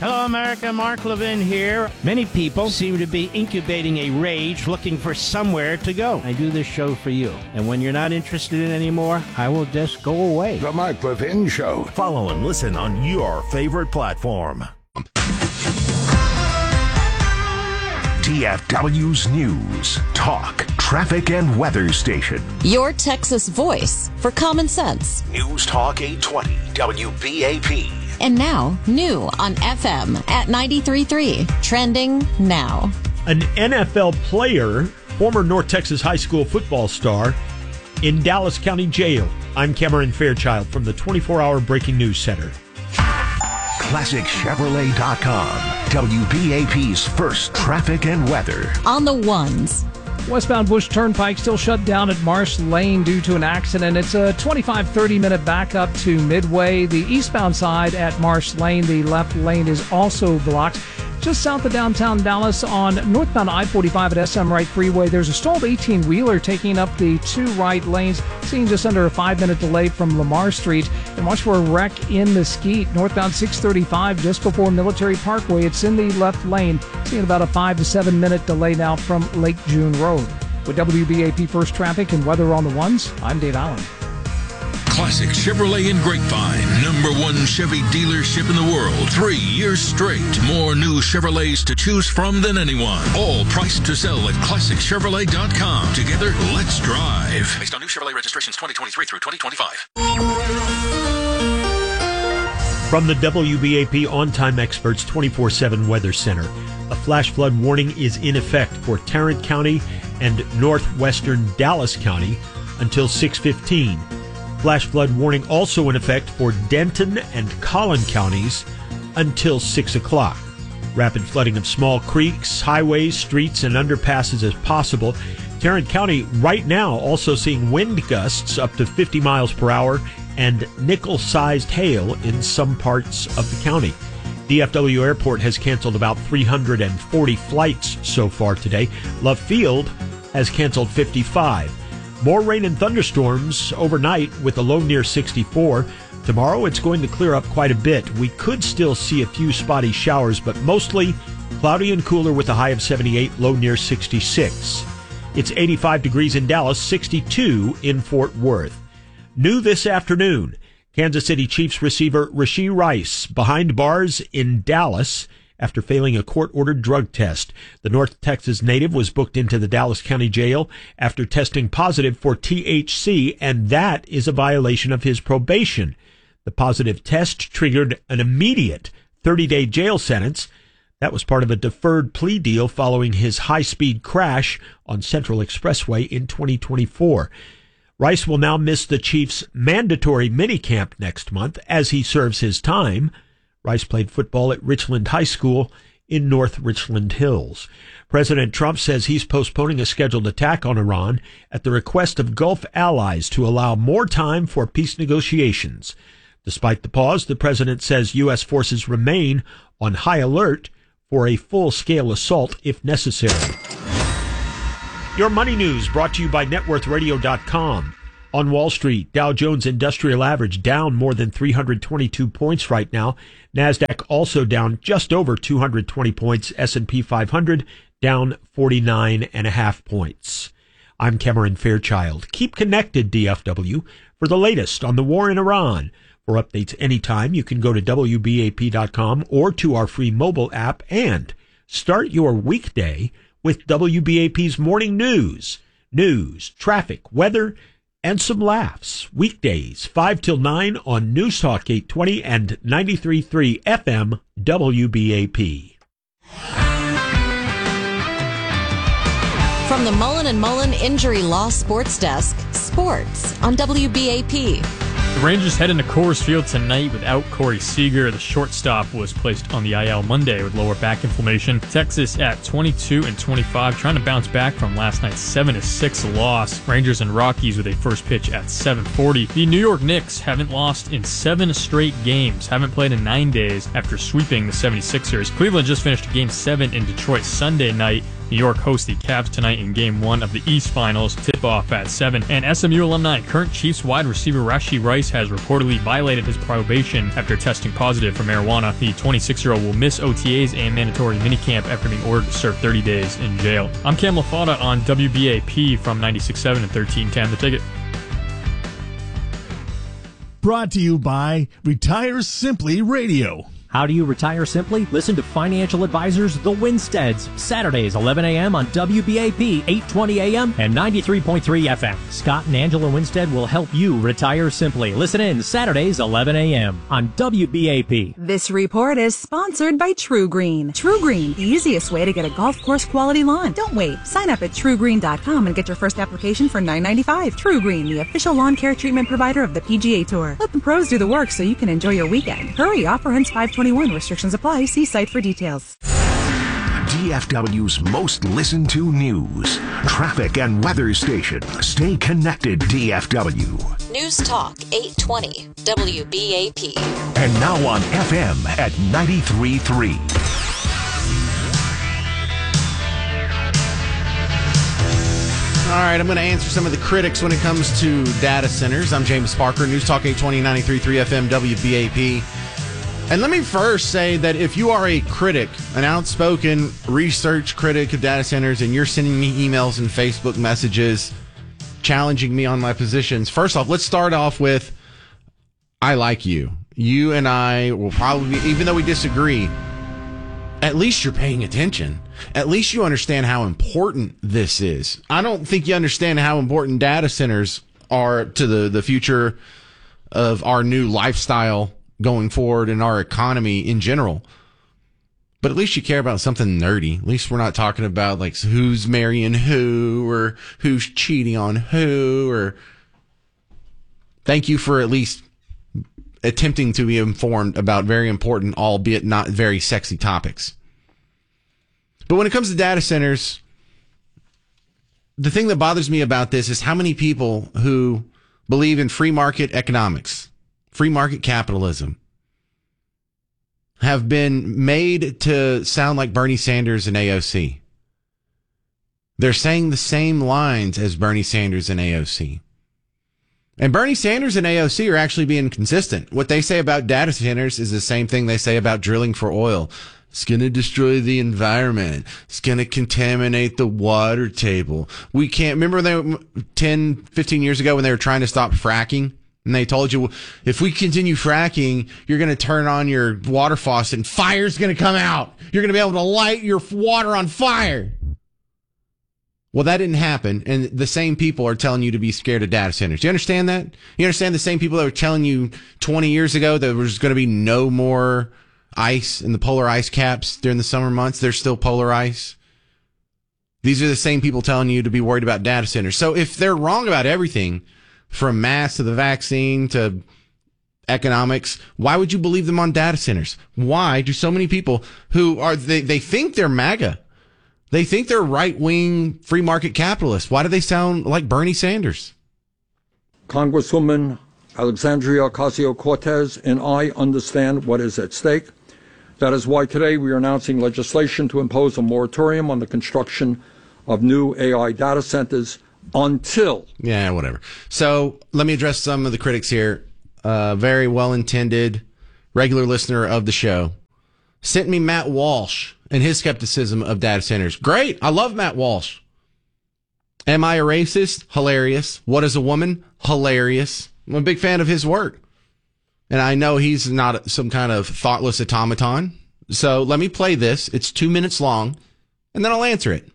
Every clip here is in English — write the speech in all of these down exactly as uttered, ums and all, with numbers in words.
Hello, America. Mark Levin here. Many people seem to be incubating a rage looking for somewhere to go. I do this show for you. And when you're not interested in it anymore, I will just go away. The Mark Levin Show. Follow and listen on your favorite platform. T F W's News, Talk, Traffic, and Weather Station. Your Texas voice for common sense. News Talk eight twenty, W B A P. And now, new on F M at ninety-three point three. Trending now. An N F L player, former North Texas high school football star, in Dallas County Jail. I'm Cameron Fairchild from the twenty-four hour Breaking News Center. Classic Chevrolet dot com, W B A P's first traffic and weather. On the ones. Westbound Bush Turnpike still shut down at Marsh Lane due to an accident. It's a twenty-five, thirty minute backup to Midway. The eastbound side at Marsh Lane, the left lane is also blocked. Just south of downtown Dallas on northbound I forty-five at S M Wright Freeway, there's a stalled eighteen-wheeler taking up the two right lanes, seeing just under a five-minute delay from Lamar Street. And watch for a wreck in Mesquite, northbound six thirty-five just before Military Parkway. It's in the left lane, seeing about a five to seven-minute delay now from Lake June Road. With W B A P First Traffic and Weather on the Ones, I'm Dave Allen. Classic Chevrolet in Grapevine, number one Chevy dealership in the world. Three years straight. More new Chevrolets to choose from than anyone. All priced to sell at Classic Chevrolet dot com. Together, let's drive. Based on new Chevrolet registrations twenty twenty-three through twenty twenty-five. From the W B A P On Time Experts twenty-four seven Weather Center, a flash flood warning is in effect for Tarrant County and northwestern Dallas County until six fifteen. Flash flood warning also in effect for Denton and Collin counties until six o'clock. Rapid flooding of small creeks, highways, streets, and underpasses as possible. Tarrant County right now also seeing wind gusts up to fifty miles per hour and nickel-sized hail in some parts of the county. D F W Airport has canceled about three hundred forty flights so far today. Love Field has canceled fifty-five. More rain and thunderstorms overnight with a low near sixty-four. Tomorrow it's going to clear up quite a bit. We could still see a few spotty showers, but mostly cloudy and cooler with a high of seventy-eight, low near sixty-six. It's eighty-five degrees in Dallas, sixty-two in Fort Worth. New this afternoon, Kansas City Chiefs receiver Rashee Rice behind bars in Dallas after failing a court-ordered drug test. The North Texas native was booked into the Dallas County Jail after testing positive for T H C, and that is a violation of his probation. The positive test triggered an immediate thirty-day jail sentence. That was part of a deferred plea deal following his high-speed crash on Central Expressway in twenty twenty-four. Rice will now miss the Chiefs' mandatory minicamp next month as he serves his time. Rice played football at Richland High School in North Richland Hills. President Trump says he's postponing a scheduled attack on Iran at the request of Gulf allies to allow more time for peace negotiations. Despite the pause, the president says U S forces remain on high alert for a full-scale assault if necessary. Your money news brought to you by net worth radio dot com. On Wall Street, Dow Jones Industrial Average down more than three hundred twenty-two points right now. NASDAQ also down just over two hundred twenty points. S and P five hundred down forty-nine and a half points. I'm Cameron Fairchild. Keep connected, D F W, for the latest on the war in Iran. For updates anytime, you can go to W B A P dot com or to our free mobile app and start your weekday with W B A P's Morning News. News, traffic, weather, and some laughs. Weekdays, five till nine on News Talk eight twenty and ninety-three point three F M W B A P. From the Mullen and Mullen Injury Law Sports Desk, sports on W B A P. The Rangers head into Coors Field tonight without Corey Seager. The shortstop was placed on the I L Monday with lower back inflammation. Texas at twenty-two and twenty-five, trying to bounce back from last night's seven to six loss. Rangers and Rockies with a first pitch at seven forty. The New York Knicks haven't lost in seven straight games, haven't played in nine days after sweeping the seventy-sixers. Cleveland just finished game seven in Detroit Sunday night. New York hosts the Cavs tonight in Game one of the East Finals. Tip-off at seven. And S M U alumni, current Chiefs wide receiver Rashee Rice has reportedly violated his probation after testing positive for marijuana. The twenty-six-year-old will miss O T As and mandatory minicamp after being ordered to serve thirty days in jail. I'm Cam LaFauda on W B A P from ninety-six point seven and thirteen ten The Ticket. Brought to you by Retire Simply Radio. How do you retire simply? Listen to financial advisors The Winsteads, Saturdays eleven a.m. on W B A P eight twenty a.m. and ninety-three point three F M. Scott and Angela Winstead will help you retire simply. Listen in Saturdays eleven a.m. on W B A P. This report is sponsored by True Green. True Green, the easiest way to get a golf course quality lawn. Don't wait. Sign up at true green dot com and get your first application for nine ninety-five. True Green, the official lawn care treatment provider of the P G A Tour. Let the pros do the work so you can enjoy your weekend. Hurry, offer ends five twenty-one. Restrictions apply. See site for details. D F W's most listened to news, traffic and weather station. Stay connected, D F W. News Talk eight twenty W B A P. And now on F M at ninety-three point three. All right, I'm going to answer some of the critics when it comes to data centers. I'm James Parker, News Talk eight twenty, ninety-three point three F M, W B A P. And let me first say that if you are a critic, an outspoken research critic of data centers, and you're sending me emails and Facebook messages challenging me on my positions, first off, let's start off with, I like you. You and I will probably, even though we disagree, at least you're paying attention. At least you understand how important this is. I don't think you understand how important data centers are to the, the future of our new lifestyle going forward in our economy in general. But at least you care about something nerdy. At least we're not talking about like who's marrying who or who's cheating on who. Or thank you for at least attempting to be informed about very important, albeit not very sexy topics. But when it comes to data centers, the thing that bothers me about this is how many people who believe in free market economics, free market capitalism, have been made to sound like Bernie Sanders and A O C. They're saying the same lines as Bernie Sanders and A O C. And Bernie Sanders and A O C are actually being consistent. What they say about data centers is the same thing they say about drilling for oil. It's going to destroy the environment. It's going to contaminate the water table. We can't, remember they, ten, fifteen years ago when they were trying to stop fracking? And they told you, if we continue fracking, you're going to turn on your water faucet and fire's going to come out. You're going to be able to light your water on fire. Well, that didn't happen. And the same people are telling you to be scared of data centers. Do you understand that? You understand the same people that were telling you twenty years ago that there was going to be no more ice in the polar ice caps during the summer months? There's still polar ice. These are the same people telling you to be worried about data centers. So if they're wrong about everything, from masks to the vaccine to economics, why would you believe them on data centers? Why do so many people who are, they, they think they're MAGA, they think they're right-wing free market capitalists, why do they sound like Bernie Sanders? Congresswoman Alexandria Ocasio-Cortez and I understand what is at stake. That is why today we are announcing legislation to impose a moratorium on the construction of new A I data centers until. Yeah, whatever. So let me address some of the critics here. Uh, very well-intended, regular listener of the show sent me Matt Walsh and his skepticism of data centers. Great. I love Matt Walsh. Am I a racist? Hilarious. What is a woman? Hilarious. I'm a big fan of his work. And I know he's not some kind of thoughtless automaton. So let me play this. It's two minutes long, and then I'll answer it.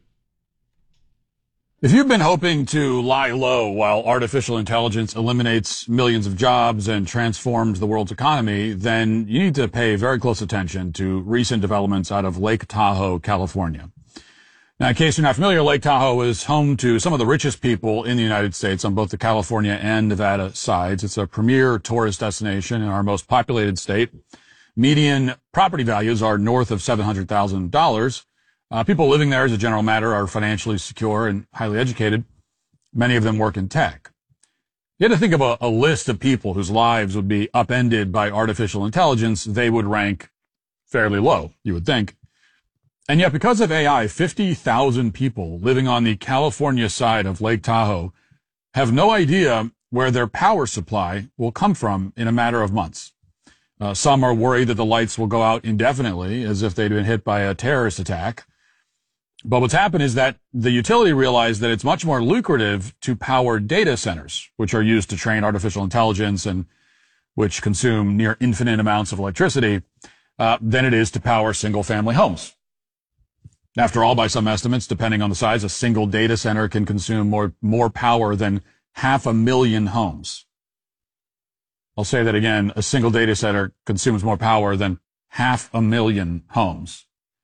If you've been hoping to lie low while artificial intelligence eliminates millions of jobs and transforms the world's economy, then you need to pay very close attention to recent developments out of Lake Tahoe, California. Now, in case you're not familiar, Lake Tahoe is home to some of the richest people in the United States on both the California and Nevada sides. It's a premier tourist destination in our most populated state. Median property values are north of seven hundred thousand dollars. Uh, people living there, as a general matter, are financially secure and highly educated. Many of them work in tech. You had to think of a, a list of people whose lives would be upended by artificial intelligence. They would rank fairly low, you would think. And yet, because of A I, fifty thousand people living on the California side of Lake Tahoe have no idea where their power supply will come from in a matter of months. Uh, some are worried that the lights will go out indefinitely, as if they'd been hit by a terrorist attack. But what's happened is that the utility realized that it's much more lucrative to power data centers, which are used to train artificial intelligence and which consume near infinite amounts of electricity, uh, than it is to power single-family homes. After all, by some estimates, depending on the size, a single data center can consume more, more power than half a million homes. I'll say that again. A single data center consumes more power than half a million homes.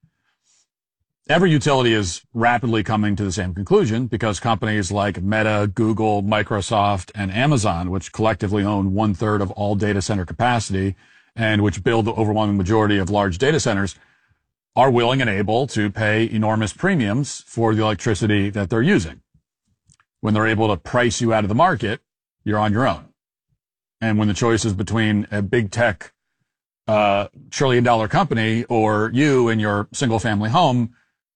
Every utility is rapidly coming to the same conclusion because companies like Meta, Google, Microsoft, and Amazon, which collectively own one third of all data center capacity and which build the overwhelming majority of large data centers, are willing and able to pay enormous premiums for the electricity that they're using. When they're able to price you out of the market, you're on your own. And when the choice is between a big tech, uh, trillion dollar company or you and your single family home,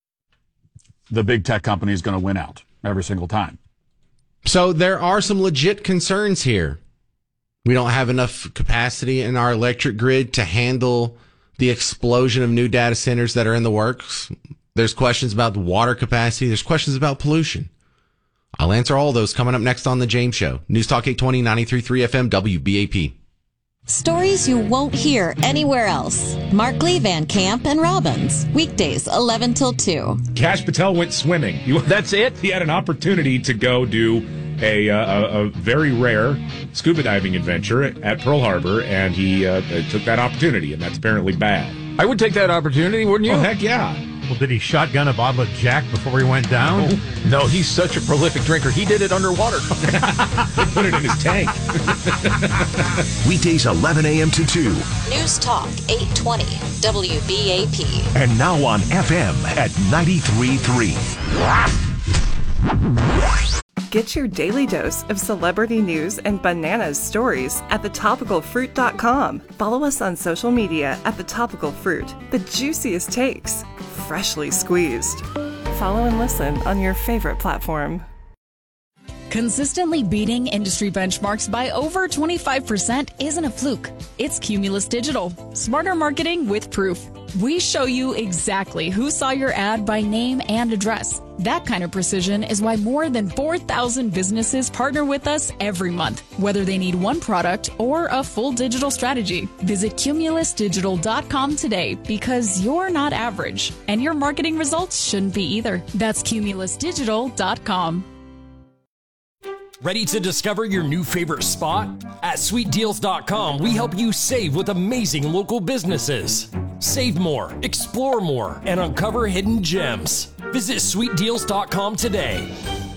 the big tech company is going to win out every single time. So there are some legit concerns here. We don't have enough capacity in our electric grid to handle the explosion of new data centers that are in the works. There's questions about the water capacity. There's questions about pollution. I'll answer all those coming up next on The James Show. News Talk eight twenty, ninety-three point three F M, W B A P. Stories you won't hear anywhere else. Markley, Van Camp, and Robbins. Weekdays, eleven till two. Kash Patel went swimming. He, That's it? He had an opportunity to go do a, uh, a, a very rare scuba diving adventure at Pearl Harbor, and he uh, took that opportunity, and that's apparently bad. I would take that opportunity, wouldn't you? Oh, heck yeah. Well, did he shotgun a bottle of Jack before he went down? No, no, he's such a prolific drinker. He did it underwater. They put it in his tank. Weekdays eleven a.m. to two. News Talk eight twenty, W B A P. And now on F M at ninety-three point three. Get your daily dose of celebrity news and bananas stories at the topical fruit dot com. Follow us on social media at The Topical Fruit. The juiciest takes, freshly squeezed. Follow and listen on your favorite platform. Consistently beating industry benchmarks by over twenty-five percent isn't a fluke. It's Cumulus Digital. Smarter marketing with proof. We show you exactly who saw your ad by name and address. That kind of precision is why more than four thousand businesses partner with us every month, whether they need one product or a full digital strategy. Visit cumulus digital dot com today because you're not average, and your marketing results shouldn't be either. That's cumulus digital dot com. Ready to discover your new favorite spot? At sweet deals dot com, we help you save with amazing local businesses. Save more, explore more, and uncover hidden gems. Visit sweet deals dot com today.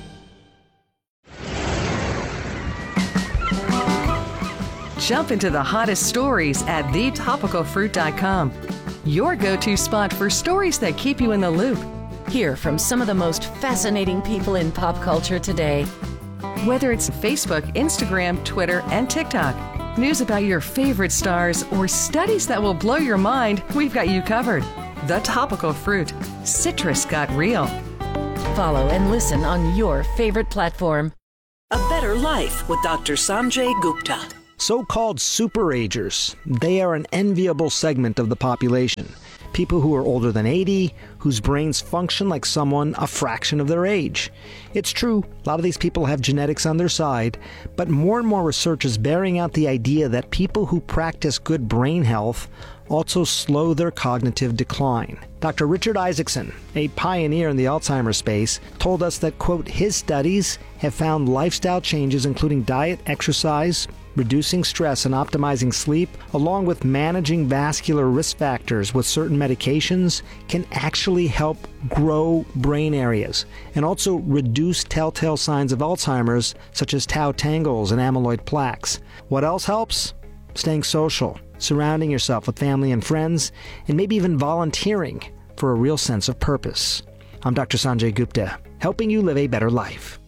Jump into the hottest stories at the topical fruit dot com. Your go-to spot for stories that keep you in the loop. Hear from some of the most fascinating people in pop culture today. Whether it's Facebook, Instagram, Twitter, and TikTok, news about your favorite stars, or studies that will blow your mind, we've got you covered. The Topical Fruit. Citrus got real. Follow and listen on your favorite platform. A Better Life with Doctor Sanjay Gupta. So-called superagers. They are an enviable segment of the population. People who are older than eighty, whose brains function like someone a fraction of their age. It's true, a lot of these people have genetics on their side, but more and more research is bearing out the idea that people who practice good brain health also slow their cognitive decline. Doctor Richard Isaacson, a pioneer in the Alzheimer's space, told us that, quote, his studies have found lifestyle changes including diet, exercise, reducing stress and optimizing sleep, along with managing vascular risk factors with certain medications, can actually help grow brain areas and also reduce telltale signs of Alzheimer's, such as tau tangles and amyloid plaques. What else helps? Staying social, surrounding yourself with family and friends, and maybe even volunteering for a real sense of purpose. I'm Doctor Sanjay Gupta, helping you live a better life.